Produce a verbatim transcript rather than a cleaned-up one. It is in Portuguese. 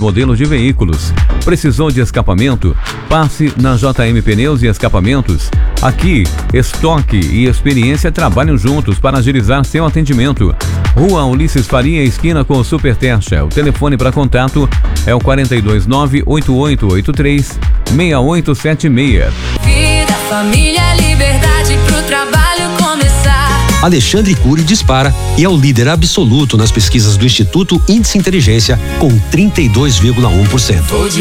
modelos de veículos. Precisou de escapamento? Passe na J M Pneus e Escapamentos. Aqui, estoque e experiência trabalham juntos para agilizar seu atendimento. Rua Ulisses Faria, esquina com o Super Tercha. O telefone para contato é o quatro dois nove, oito oito oito três, seis oito sete seis. Vida, família, liberdade pro trabalho começar. Alexandre Cury dispara e é o líder absoluto nas pesquisas do Instituto Índice Inteligência com trinta e dois vírgula um por cento.